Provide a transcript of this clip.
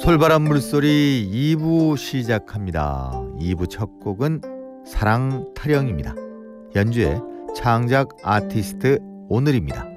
솔바람 물소리 2부 시작합니다. 2부 첫 곡은 사랑 타령입니다. 연주의 창작 아티스트 오늘입니다.